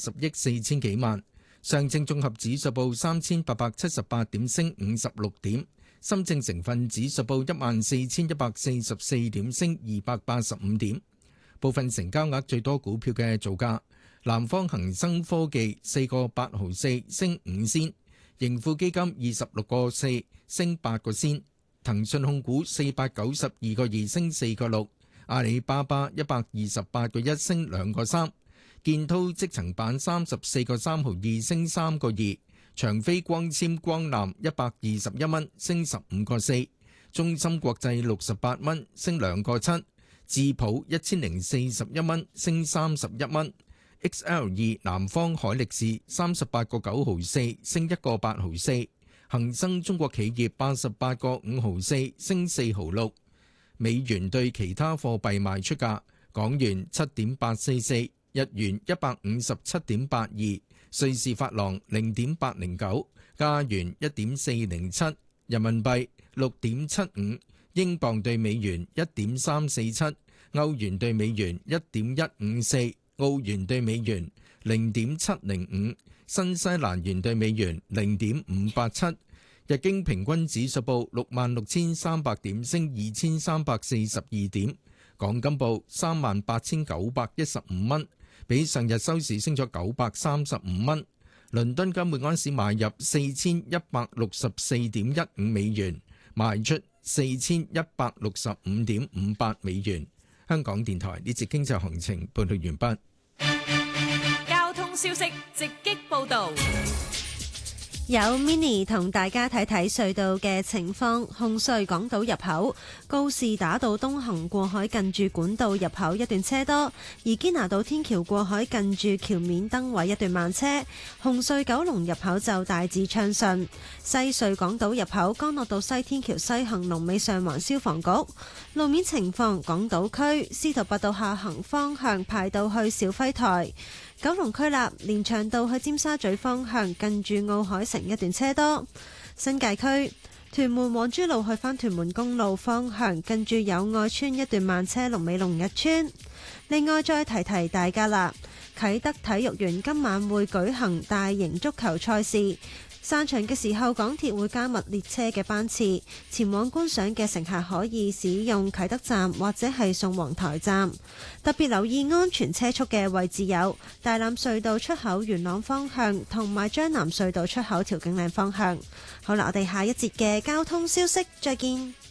10億4千幾萬。上證綜合指數報3878點，升56點。深證成分指數報14144點，升285點。部分成交額最多股票嘅造價：南方恒生科技4個8毫4，升5仙；盈富基金26個4，升8個仙；騰訊控股492個2，升4個6；阿里巴巴128個1，升2個3；建滔積層板34個3毫2，升3個2；長飛光纖光纜121蚊，升15個4；中芯國際68蚊，升2個7；智普1041蚊，升31蚊。XL2 南方海力士38個9毫4，升1個8毫4。恒生中國企業88個5毫4，升4毫6。美元對其他貨幣賣出價：港元7.844，日元157.82，瑞士法郎0.809，加元1.407，人民幣6.75，英鎊對美元1.347，歐元對美元1.154。澳元對美元0.705，新西蘭元對美元0.587，日經平均指數報66,300點，升2342點，港金報38,915蚊，比上日收市升咗935蚊。倫敦金每安士買入4164.15美元，賣出4165.58美元。香港電台呢節經濟行情報道完畢。 交通消息直擊報道， 有 Mini 同大家睇睇隧道嘅情況。紅隧港島入口告士打道東行過海近住管道入口一段車多，而堅拿道天橋過海近住橋面燈位一段慢車。紅隧九龍入口就大致暢順。西隧港島入口干諾道西天橋西行龍尾上環消防局。路面情況，港島區司徒拔道下行方向排到去肇輝台。九龍區立連翔道去尖沙咀方向近住奧海城一段車多。新界區屯門往珠路去返屯門公路方向近住友愛村一段慢車，龍尾龍日村。另外再提提大家啦，啟德體育園今晚會舉行大型足球賽事。散場嘅時候，港鐵會加密列車嘅班次，前往觀賞嘅乘客可以使用啟德站或者係宋皇臺站。特別留意安全車速嘅位置有大欖隧道出口元朗方向，同埋將南隧道出口調景嶺方向。好啦，我哋下一節嘅交通消息再見。